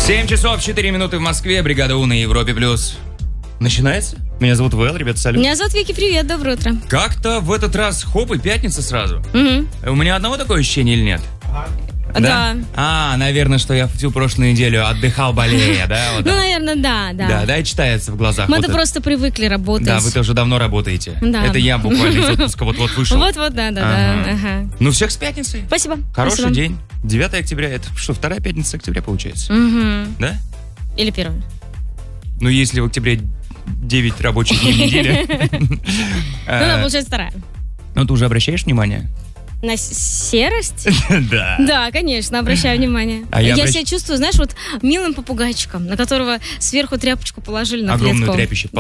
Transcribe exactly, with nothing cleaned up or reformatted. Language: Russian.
семь часов четыре минуты в Москве. Бригада У на Европе плюс. Начинается? Меня зовут Вэл, ребята, салют. Меня зовут Вики, привет, доброе утро. Как-то в этот раз хоп и пятница сразу. Угу. У меня одного такое ощущение или нет? Да. да. А, наверное, что я всю прошлую неделю отдыхал, болея, да? Вот ну, так. наверное, да, да. Да, да, и читается в глазах. Мы-то вот просто это... привыкли работать. Да, вы тоже давно работаете. Да. Это я буквально из отпуска вот-вот вышел. Вот-вот, да, да, ага. да. Ага. Ну, всех с пятницей. Спасибо. Хороший Спасибо. день. девятое октября, это что, вторая пятница октября получается? Угу. Да? Или первая. Ну, если в октябре девять рабочих дней недели. Ну, да, получается вторая. Ну, ты уже обращаешь внимание? На серость? Да. Да, конечно, обращаю внимание. А я я обращ... себя чувствую, знаешь, вот милым попугайчиком, на которого сверху тряпочку положили на огромную клетку. тряпищу